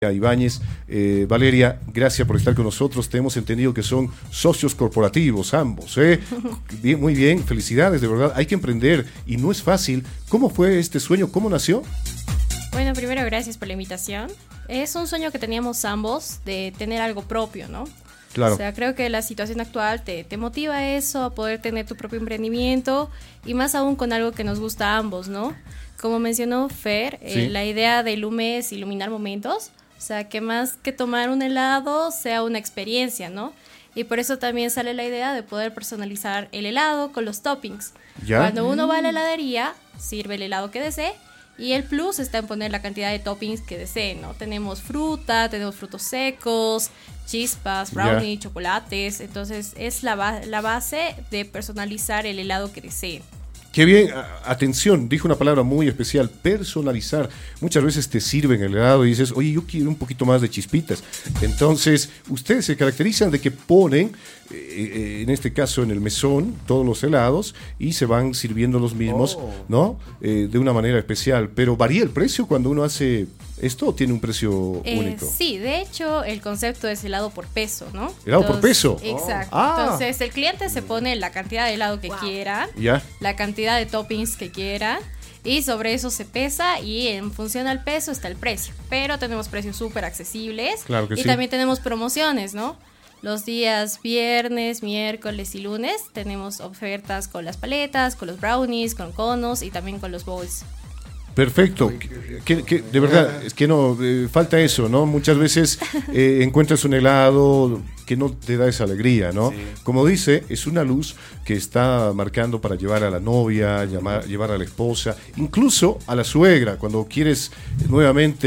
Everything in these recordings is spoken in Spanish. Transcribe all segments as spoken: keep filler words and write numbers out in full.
Ibáñez. eh, Valeria, gracias por estar con nosotros. Te hemos entendido que son socios corporativos ambos, ¿eh? Bien, muy bien, felicidades, de verdad. Hay que emprender y no es fácil. ¿Cómo fue este sueño? ¿Cómo nació? Bueno, primero gracias por la invitación. Es un sueño que teníamos ambos de tener algo propio, ¿no? Claro. O sea, creo que la situación actual te, te motiva a eso, a poder tener tu propio emprendimiento y más aún con algo que nos gusta a ambos, ¿no? Como mencionó Fer, Sí. eh, la idea de Lume es iluminar momentos. O sea, que más que tomar un helado sea una experiencia, ¿no? Y por eso también sale la idea de poder personalizar el helado con los toppings. ¿Ya? Cuando uno va a la heladería, sirve el helado que desee y el plus está en poner la cantidad de toppings que desee, ¿no? Tenemos fruta, tenemos frutos secos, chispas, brownie, Ya. chocolates. Entonces es la, ba- la base de personalizar el helado que deseen. Qué bien, a- atención, dijo una palabra muy especial, personalizar. Muchas veces te sirven el helado y dices, oye, yo quiero un poquito más de chispitas. Entonces, ustedes se caracterizan de que ponen, eh, eh, en este caso en el mesón, todos los helados y se van sirviendo los mismos, Oh. ¿no? Eh, de una manera especial. Pero ¿varía el precio cuando uno hace esto o tiene un precio Eh, único? sí, de hecho el concepto es helado por peso, ¿no? ¿Helado por peso? Exacto. Ah. Entonces el cliente se pone la cantidad de helado que Wow. quiera, ¿Ya? la cantidad de toppings que quiera y sobre eso se pesa y en función al peso está el precio. Pero tenemos precios súper accesibles Claro que y sí. también tenemos promociones, ¿no? Los días viernes, miércoles y lunes tenemos ofertas con las paletas, con los brownies, con conos y también con los bowls. Perfecto, que, que- de verdad, es que no, eh, falta eso, ¿no? Muchas veces eh, encuentras un helado que no te da esa alegría, ¿no? Sí. Como dice, es una luz que está marcando para llevar a la novia, llamar- llevar a la esposa, incluso a la suegra, cuando quieres nuevamente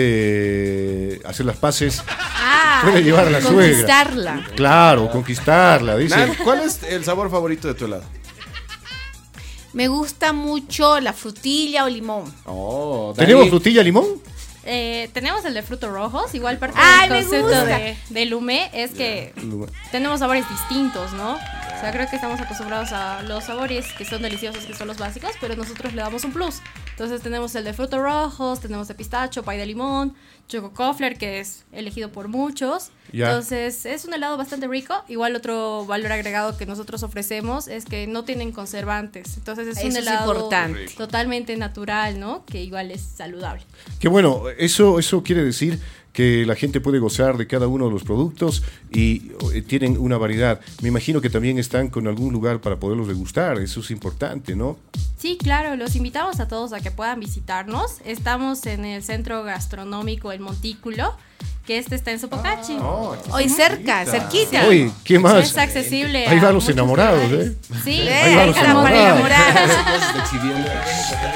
eh, hacer las paces, Ah, puede llevar a la suegra. conquistarla. Claro, conquistarla, dice. Nan, ¿cuál es el sabor favorito de tu helado? Me gusta mucho la frutilla o limón. Oh, ¿Tenemos frutilla limón? Eh, tenemos el de frutos rojos, igual parte ¡Ay, del me concepto gusta! de, de Lume es que tenemos sabores distintos, ¿no? O sea, creo que estamos acostumbrados a los sabores que son deliciosos, que son los básicos, pero nosotros le damos un plus. Entonces tenemos el de frutos rojos, tenemos de pistacho, pay de limón, choco Kofler, que es elegido por muchos. Ya. Entonces es un helado bastante rico. Igual otro valor agregado que nosotros ofrecemos es que no tienen conservantes. Entonces es Eso un es helado importante. totalmente natural, ¿no? Que igual es saludable. Que bueno, eso, eso quiere decir que la gente puede gozar de cada uno de los productos y eh, tienen una variedad. Me imagino que también están con algún lugar para poderlos degustar, eso es importante, ¿no? Sí, claro, los invitamos a todos a que puedan visitarnos. Estamos en el Centro Gastronómico El Montículo, que este está en Sopocachi. Hoy cerca, cerquita. Oye, ¿qué Eso más? es accesible. Ahí a van los muchos enamorados, lugares. ¿eh? Sí, Eh, Ahí van los están para enamorados. enamorar.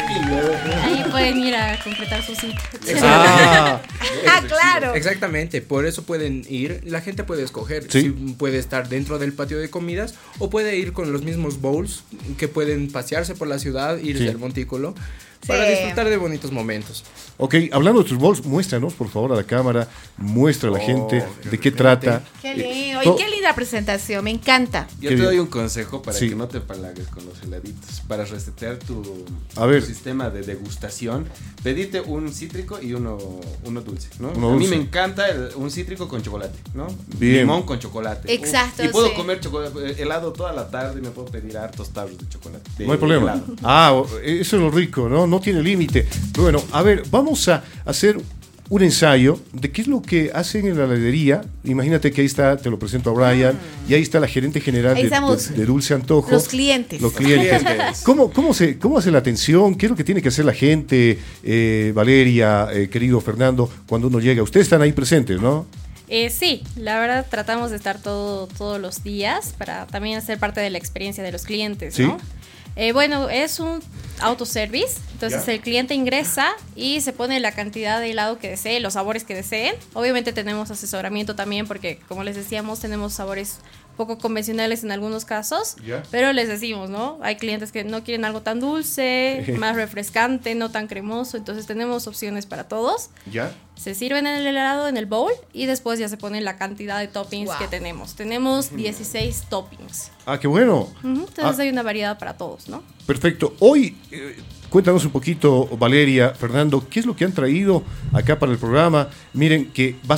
ahí pueden ir a concretar su cita. Ah, Ah, claro. Exactamente, por eso pueden ir, la gente puede escoger, Sí. si puede estar dentro del patio de comidas o puede ir con los mismos bowls que pueden pasearse por la ciudad, irse Sí. al montículo para Sí. disfrutar de bonitos momentos. ok, hablando de tus bols, muéstranos por favor a la cámara, muestra a la Oh, gente qué de qué diferente. trata. Qué Eh, lindo. to- Y qué linda presentación, me encanta. Yo Qué te bien. doy un consejo para Sí. que no te palagues con los heladitos. Para resetear tu, A ver. tu sistema de degustación, pedite un cítrico y uno, uno dulce, ¿no? Uno a mí dulce. me encanta el- un cítrico con chocolate, ¿no? Bien. Limón con chocolate. Exacto, Y puedo sí. comer chocolate, helado toda la tarde y me puedo pedir hartos tarros de chocolate. de No hay problema. helado. Ah, o- eso es lo rico, ¿no? No tiene límite. Bueno, a ver, vamos a hacer un ensayo de qué es lo que hacen en la heladería. Imagínate que ahí está, te lo presento a Brian, y ahí está la gerente general Ahí de, estamos. de- de Dulce Antojo. Los clientes. Los clientes. clientes. ¿Cómo, cómo, se, ¿Cómo hace la atención? ¿Qué es lo que tiene que hacer la gente? Eh, Valeria, eh, querido Fernando, cuando uno llega. Ustedes están ahí presentes, ¿no? Eh, sí, la verdad tratamos de estar todo, todos los días para también hacer parte de la experiencia de los clientes, Sí. ¿no? Eh, bueno, es un autoservice, entonces Ya. el cliente ingresa y se pone la cantidad de helado que desee, los sabores que deseen. Obviamente tenemos asesoramiento también porque, como les decíamos, tenemos sabores poco convencionales en algunos casos, Ya. pero les decimos, ¿no? Hay clientes que no quieren algo tan dulce, más refrescante, no tan cremoso, entonces tenemos opciones para todos. ¿Ya? Se sirven en el helado, en el bowl, y después ya se pone la cantidad de toppings Wow. que tenemos. Tenemos dieciséis toppings. Ah, qué bueno. Ujú, Entonces Ah. hay una variedad para todos, ¿no? Perfecto. Hoy, eh, Cuéntanos un poquito, Valeria, Fernando, ¿qué es lo que han traído acá para el programa? Miren que va